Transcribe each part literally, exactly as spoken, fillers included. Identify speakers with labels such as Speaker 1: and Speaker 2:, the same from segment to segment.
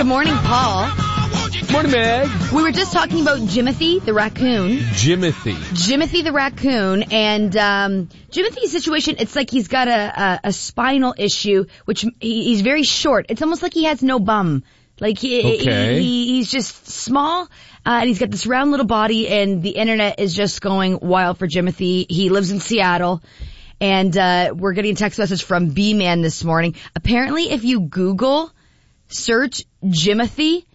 Speaker 1: Good morning, Paul.
Speaker 2: Morning, Meg.
Speaker 1: We were just talking about Jimothy the raccoon.
Speaker 2: Jimothy.
Speaker 1: Jimothy the raccoon. And um Jimothy's situation, it's like he's got a, a, a spinal issue, which he, he's very short. It's almost like he has no bum. Like he,
Speaker 2: okay.
Speaker 1: he, he he's just small, uh, and he's got this round little body, and the internet is just going wild for Jimothy. He lives in Seattle. And uh we're getting a text message from B-Man this morning. Apparently, if you Google search Jimothy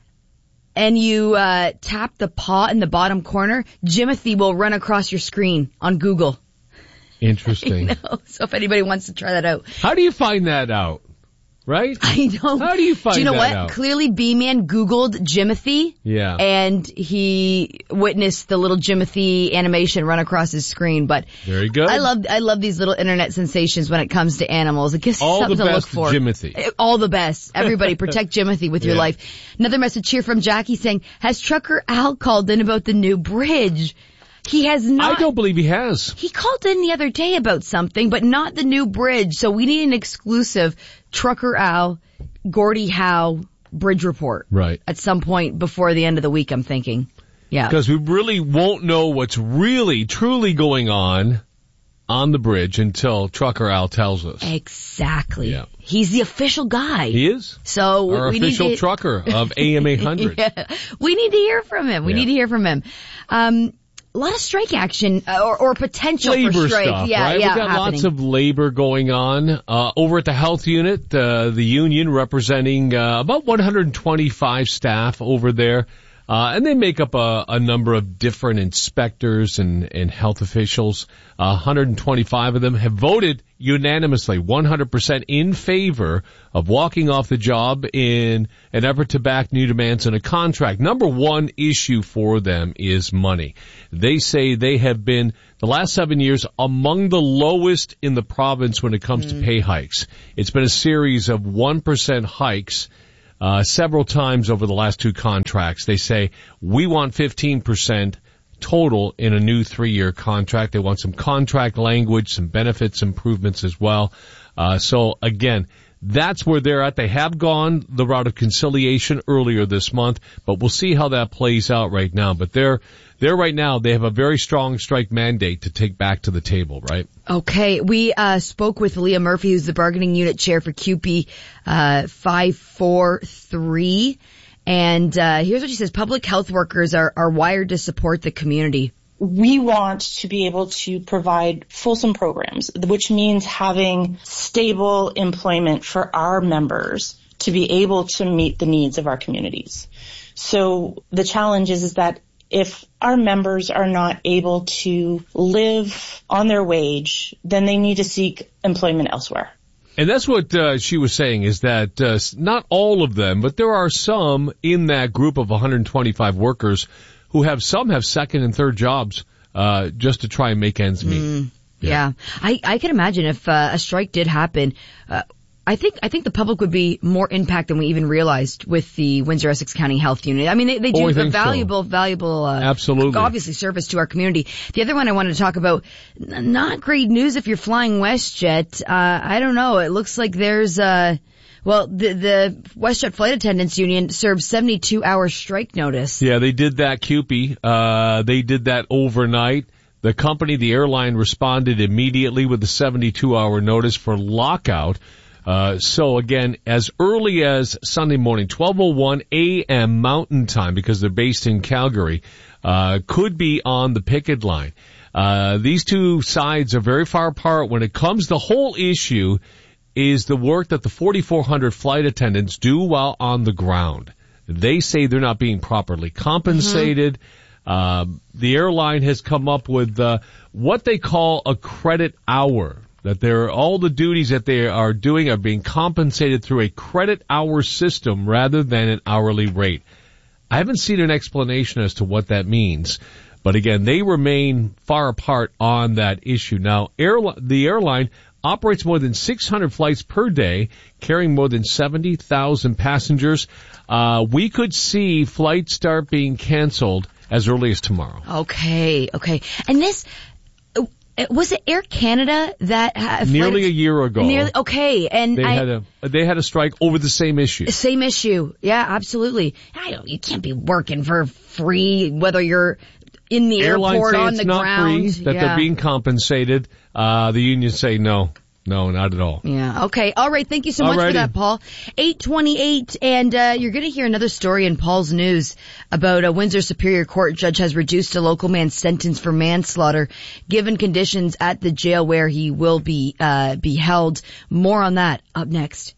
Speaker 1: and you uh tap the paw in the bottom corner, Jimothy will run across your screen on Google.
Speaker 2: Interesting.
Speaker 1: I know. So if anybody wants to try that out.
Speaker 2: How do you find that out? Right?
Speaker 1: I know.
Speaker 2: How do you find that out?
Speaker 1: Do you know what?
Speaker 2: Out?
Speaker 1: Clearly B-Man Googled Jimothy.
Speaker 2: Yeah.
Speaker 1: And he witnessed the little Jimothy animation run across his screen. But
Speaker 2: very good.
Speaker 1: I love I love these little internet sensations when it comes to animals. It gives
Speaker 2: All
Speaker 1: something
Speaker 2: the
Speaker 1: to look
Speaker 2: best
Speaker 1: for.
Speaker 2: Jimothy.
Speaker 1: All the best. Everybody protect Jimothy with your
Speaker 2: yeah.
Speaker 1: life. Another message here from Jackie saying, has Trucker Al called in about the new bridge? He has not.
Speaker 2: I don't believe he has.
Speaker 1: He called in the other day about something, but not the new bridge. So we need an exclusive Trucker Al, Gordie Howe bridge report.
Speaker 2: Right.
Speaker 1: At some point before the end of the week, I'm thinking. Yeah.
Speaker 2: Because we really won't know what's really, truly going on on the bridge until Trucker Al tells us.
Speaker 1: Exactly.
Speaker 2: Yeah.
Speaker 1: He's the official guy.
Speaker 2: He is.
Speaker 1: So
Speaker 2: Our
Speaker 1: we
Speaker 2: official
Speaker 1: need to,
Speaker 2: trucker of A M eight hundred.
Speaker 1: Yeah. We need to hear from him. We
Speaker 2: yeah.
Speaker 1: need to hear from him. Um, a lot of strike action, uh, or, or potential
Speaker 2: labor
Speaker 1: for strike.
Speaker 2: stuff,
Speaker 1: yeah,
Speaker 2: right?
Speaker 1: yeah,
Speaker 2: We've got
Speaker 1: happening.
Speaker 2: lots of labor going on. Uh, over at the health unit, uh, the union representing, uh, about one hundred twenty-five staff over there. Uh, and they make up a, a number of different inspectors and, and health officials. Uh, one hundred twenty-five of them have voted unanimously, one hundred percent in favor of walking off the job in an effort to back new demands in a contract. Number one issue for them is money. They say they have been, the last seven years, among the lowest in the province when it comes mm. to pay hikes. It's been a series of one percent hikes Uh, several times over the last two contracts. They say, we want fifteen percent total in a new three-year contract. They want some contract language, some benefits improvements as well. Uh, so again, that's where they're at. They have gone the route of conciliation earlier this month, but we'll see how that plays out right now. But they're, they're right now, they have a very strong strike mandate to take back to the table, right?
Speaker 1: Okay. We, uh, spoke with Leah Murphy, who's the bargaining unit chair for Q P, uh, five four three. And, uh, here's what she says. Public health workers are, are wired to support the community.
Speaker 3: We want to be able to provide fulsome programs, which means having stable employment for our members to be able to meet the needs of our communities. So the challenge is, is that if our members are not able to live on their wage, then they need to seek employment elsewhere.
Speaker 2: And that's what uh, she was saying, is that uh, not all of them, but there are some in that group of one hundred twenty-five workers who have, some have second and third jobs uh just to try and make ends meet.
Speaker 1: Mm, yeah. yeah. I, I can imagine if uh, a strike did happen, uh, I think I think the public would be more impact than we even realized with the Windsor-Essex County Health Unit. I mean, they, they do
Speaker 2: oh,
Speaker 1: a valuable,
Speaker 2: so.
Speaker 1: valuable, uh,
Speaker 2: absolutely,
Speaker 1: obviously service to our community. The other one I wanted to talk about, n- not great news if you're flying WestJet. Uh, I don't know. It looks like there's, uh, well, the, the WestJet Flight Attendants Union served seventy-two hour strike notice.
Speaker 2: Yeah, they did that, C U P E. Uh, they did that overnight. The company, the airline, responded immediately with a seventy-two hour notice for lockout. Uh, so again, as early as Sunday morning, twelve oh one a.m. Mountain Time, because they're based in Calgary, uh, could be on the picket line. Uh, these two sides are very far apart when it comes, the whole issue is the work that the forty-four hundred flight attendants do while on the ground. They say they're not being properly compensated. Mm-hmm. Uh, the airline has come up with uh, what they call a credit hour, that they're, all the duties that they are doing are being compensated through a credit hour system rather than an hourly rate. I haven't seen an explanation as to what that means. But again, they remain far apart on that issue. Now, airli- the airline operates more than six hundred flights per day, carrying more than seventy thousand passengers. Uh, we could see flights start being canceled as early as tomorrow.
Speaker 1: Okay, okay. And this, Was it Air Canada that had
Speaker 2: nearly a year ago?
Speaker 1: Nearly, okay, and
Speaker 2: they
Speaker 1: I,
Speaker 2: had a they had a strike over the same issue.
Speaker 1: Same issue, yeah, absolutely. I don't, you can't be working for free whether you're in the
Speaker 2: Airlines
Speaker 1: airport
Speaker 2: say
Speaker 1: on
Speaker 2: it's
Speaker 1: the
Speaker 2: not
Speaker 1: ground.
Speaker 2: free, that
Speaker 1: yeah.
Speaker 2: they're being compensated. Uh, the unions say no. No, not at all.
Speaker 1: Yeah. Okay. All right. Thank you so much
Speaker 2: Alrighty.
Speaker 1: for that, Paul. eight twenty-eight, and uh you're going to hear another story in Paul's news about a Windsor Superior Court judge has reduced a local man's sentence for manslaughter, given conditions at the jail where he will be uh be held. More on that up next.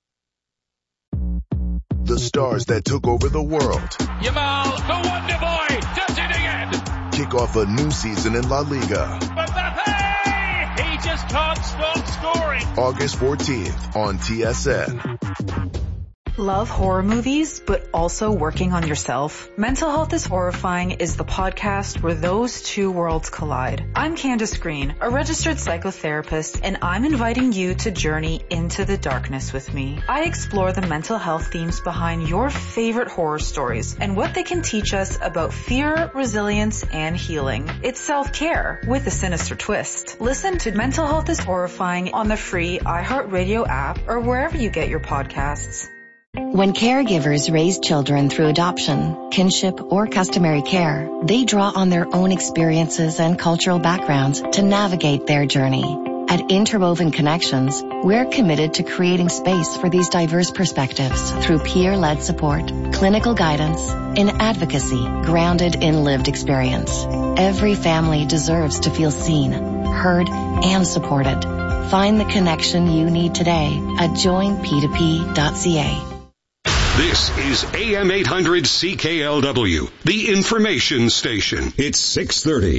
Speaker 4: The stars that took over the world.
Speaker 5: Yamal, the Wonder Boy, does it again.
Speaker 4: Kick off a new season in La Liga.
Speaker 5: Mbappe! He just can't stop scoring.
Speaker 4: August fourteenth on T S N.
Speaker 6: Love horror movies, but also working on yourself? Mental Health is Horrifying is the podcast where those two worlds collide. I'm Candace Green, a registered psychotherapist, and I'm inviting you to journey into the darkness with me. I explore the mental health themes behind your favorite horror stories and what they can teach us about fear, resilience, and healing. It's self-care with a sinister twist. Listen to Mental Health is Horrifying on the free iHeartRadio app or wherever you get your podcasts.
Speaker 7: When caregivers raise children through adoption, kinship, or customary care, they draw on their own experiences and cultural backgrounds to navigate their journey. At Interwoven Connections, we're committed to creating space for these diverse perspectives through peer-led support, clinical guidance, and advocacy grounded in lived experience. Every family deserves to feel seen, heard, and supported. Find the connection you need today at join p two p dot c a.
Speaker 8: This is A M eight hundred C K L W, the information station. It's six thirty.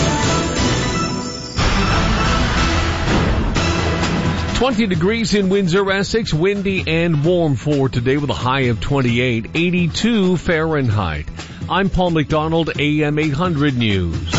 Speaker 2: twenty degrees in Windsor, Essex, windy and warm for today with a high of twenty-eight, eighty-two Fahrenheit. I'm Paul McDonald, A M eight hundred News.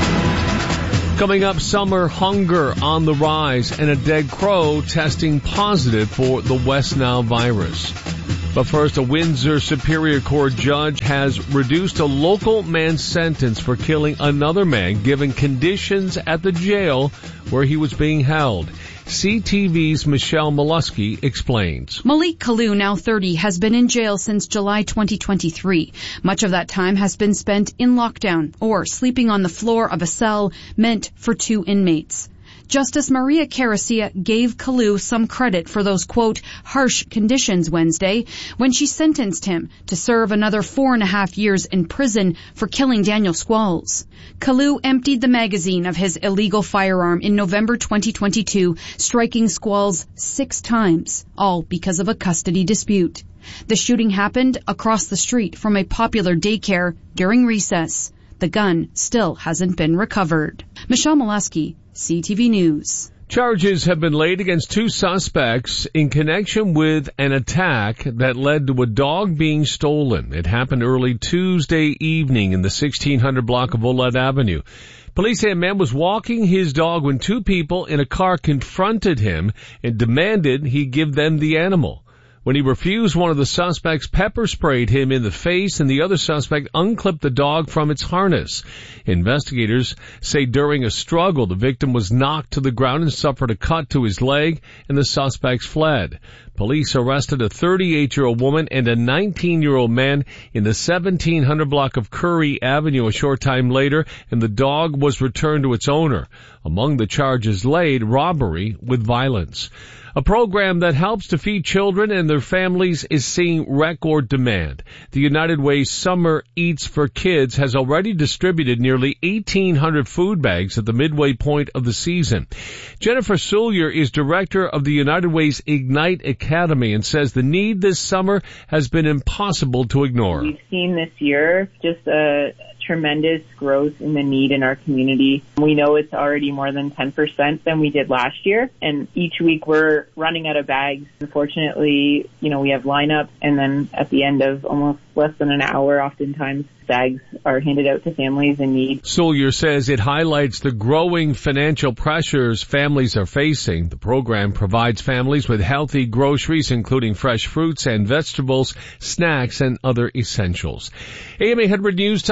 Speaker 2: Coming up, summer hunger on the rise and a dead crow testing positive for the West Nile virus. But first, a Windsor Superior Court judge has reduced a local man's sentence for killing another man given conditions at the jail where he was being held. C T V's Michelle Molesky explains.
Speaker 9: Malik Kalu, now thirty, has been in jail since July twenty twenty-three. Much of that time has been spent in lockdown or sleeping on the floor of a cell meant for two inmates. Justice Maria Caracia gave Kalu some credit for those, quote, harsh conditions Wednesday when she sentenced him to serve another four and a half years in prison for killing Daniel Squalls. Kalu emptied the magazine of his illegal firearm in November twenty twenty-two, striking Squalls six times, all because of a custody dispute. The shooting happened across the street from a popular daycare during recess. The gun still hasn't been recovered. Michelle Molesky, C T V News.
Speaker 2: Charges have been laid against two suspects in connection with an attack that led to a dog being stolen. It happened early Tuesday evening in the sixteen hundred block of Olette Avenue. Police say a man was walking his dog when two people in a car confronted him and demanded he give them the animal. When he refused, one of the suspects pepper sprayed him in the face and the other suspect unclipped the dog from its harness. Investigators say during a struggle, the victim was knocked to the ground and suffered a cut to his leg, and the suspects fled. Police arrested a thirty-eight-year-old woman and a nineteen-year-old man in the seventeen hundred block of Curry Avenue a short time later, and the dog was returned to its owner. Among the charges laid, robbery with violence. A program that helps to feed children and their families is seeing record demand. The United Way Summer Eats for Kids has already distributed nearly eighteen hundred food bags at the midway point of the season. Jennifer Sullier is director of the United Way's Ignite Academy and says the need this summer has been impossible to ignore.
Speaker 10: We've seen this year just a tremendous growth in the need in our community. We know it's already more than ten percent than we did last year, and each week we're running out of bags. Unfortunately, you know, we have lineups, and then at the end of almost less than an hour, oftentimes bags are handed out to families in need.
Speaker 2: Sullier says it highlights the growing financial pressures families are facing. The program provides families with healthy groceries, including fresh fruits and vegetables, snacks, and other essentials. A M eight hundred News time is six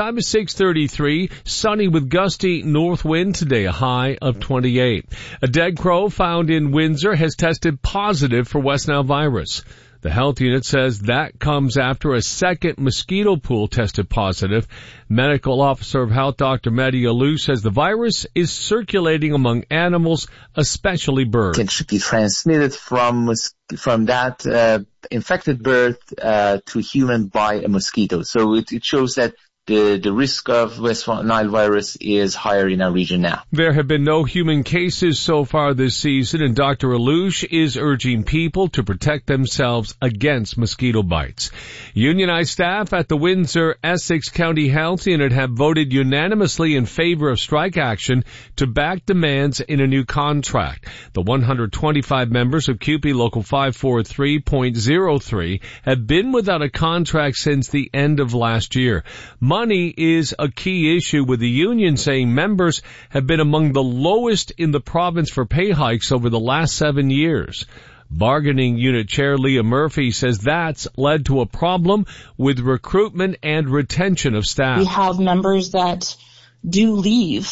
Speaker 2: six thirty-three. Sunny with gusty north wind today, a high of twenty-eight. A dead crow found in Windsor has tested positive for West Nile virus. The health unit says that comes after a second mosquito pool tested positive. Medical officer of health Doctor Mehdi Alou says the virus is circulating among animals, especially birds.
Speaker 11: It should be transmitted from from that uh, infected bird uh, to human by a mosquito. So it, it shows that The, the risk of West Nile virus is higher in our region now.
Speaker 2: There have been no human cases so far this season, and Doctor Alouche is urging people to protect themselves against mosquito bites. Unionized staff at the Windsor Essex County Health Unit have voted unanimously in favor of strike action to back demands in a new contract. The one hundred twenty-five members of C U P E Local five forty-three point oh three have been without a contract since the end of last year. Money is a key issue, with the union saying members have been among the lowest in the province for pay hikes over the last seven years. Bargaining Unit Chair Leah Murphy says that's led to a problem with recruitment and retention of staff.
Speaker 3: We have members that do leave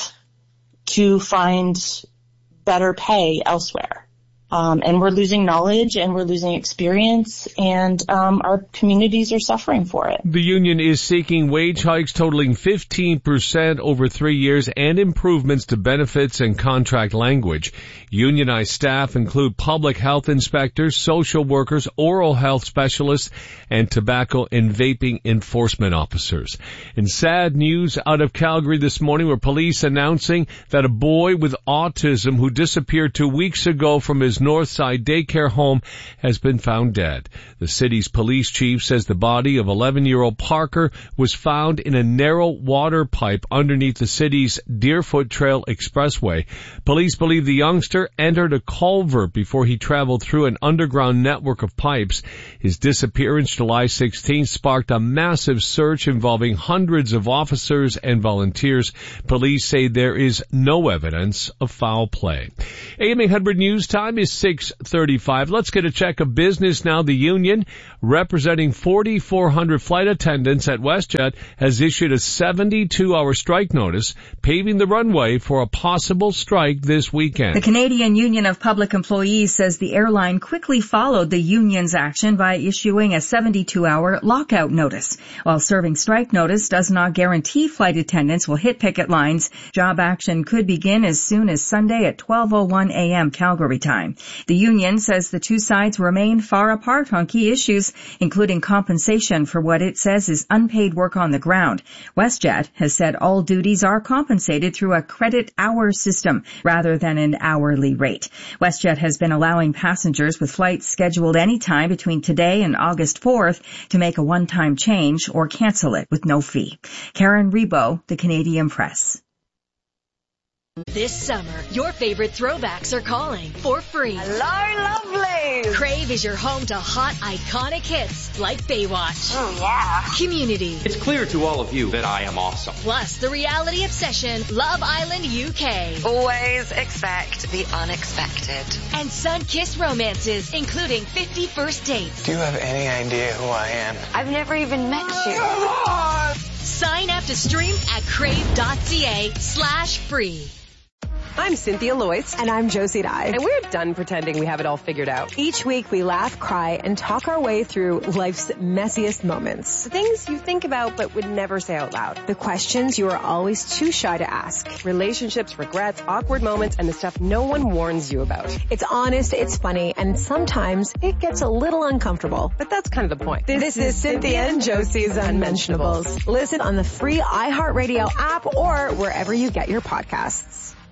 Speaker 3: to find better pay elsewhere. Um, and we're losing knowledge and we're losing experience, and um, our communities are suffering for it.
Speaker 2: The union is seeking wage hikes totaling fifteen percent over three years and improvements to benefits and contract language. Unionized staff include public health inspectors, social workers, oral health specialists, and tobacco and vaping enforcement officers. In sad news out of Calgary this morning, where police announcing that a boy with autism who disappeared two weeks ago from his Northside daycare home has been found dead. The city's police chief says the body of eleven-year-old Parker was found in a narrow water pipe underneath the city's Deerfoot Trail Expressway. Police believe the youngster entered a culvert before he traveled through an underground network of pipes. His disappearance July sixteenth sparked a massive search involving hundreds of officers and volunteers. Police say there is no evidence of foul play. A M eight hundred News Time is six thirty-five. Let's get a check of business now. The union, representing forty-four hundred flight attendants at WestJet, has issued a seventy-two hour strike notice, paving the runway for a possible strike this weekend.
Speaker 12: The Canadian Union of Public Employees says the airline quickly followed the union's action by issuing a seventy-two hour lockout notice. While serving strike notice does not guarantee flight attendants will hit picket lines, job action could begin as soon as Sunday at twelve oh one a.m. Calgary time. The union says the two sides remain far apart on key issues, including compensation for what it says is unpaid work on the ground. WestJet has said all duties are compensated through a credit hour system rather than an hourly rate. WestJet has been allowing passengers with flights scheduled any time between today and August fourth to make a one-time change or cancel it with no fee. Karen Rebo, The Canadian Press.
Speaker 13: This summer, your favorite throwbacks are calling for free.
Speaker 14: Hello, lovely!
Speaker 13: Crave is your home to hot, iconic hits like Baywatch.
Speaker 14: Oh, yeah.
Speaker 13: Community.
Speaker 15: It's clear to all of you that I am awesome.
Speaker 13: Plus, the reality obsession, Love Island U K.
Speaker 14: Always expect the unexpected.
Speaker 13: And sun-kissed romances, including fifty First Dates.
Speaker 16: Do you have any idea who I am?
Speaker 14: I've never even met you.
Speaker 13: Sign up to stream at crave.ca slash free.
Speaker 17: I'm Cynthia Loyce.
Speaker 18: And I'm Josie Dye.
Speaker 17: And we're done pretending we have it all figured out.
Speaker 18: Each week we laugh, cry, and talk our way through life's messiest moments.
Speaker 17: The things you think about but would never say out loud.
Speaker 18: The questions you are always too shy to ask.
Speaker 17: Relationships, regrets, awkward moments, and the stuff no one warns you about.
Speaker 18: It's honest, it's funny, and sometimes it gets a little uncomfortable.
Speaker 17: But that's kind of the point.
Speaker 18: This, this is Cynthia and Josie's Unmentionables. Listen on the free iHeartRadio app or wherever you get your podcasts.